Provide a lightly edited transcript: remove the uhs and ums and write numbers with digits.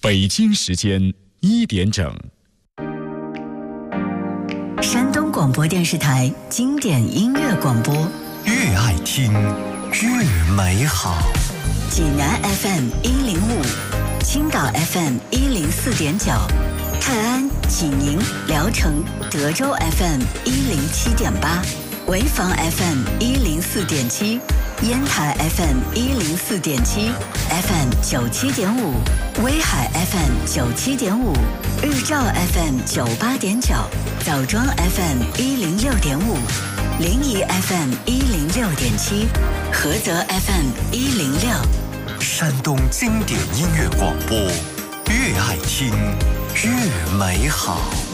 北京时间1点整。 山东广播电视台经典音乐广播， 越爱听越美好。 济南 FM 105，青岛 FM 104.9，泰安、济宁、聊城、德州 FM 107.8，潍坊 FM 104.7，烟台 FM 104.7， FM 97.5，威海 FM 97.5，日照 FM 98.9，枣庄 FM 106.5，临沂 FM 106.7，菏泽 FM 106。 山东经典音乐广播，越爱听越美好。